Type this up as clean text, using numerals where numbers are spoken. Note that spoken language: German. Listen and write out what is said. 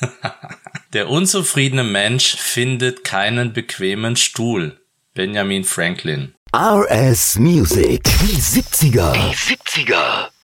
Der unzufriedene Mensch findet keinen bequemen Stuhl. Benjamin Franklin. RS Music. Die 70er.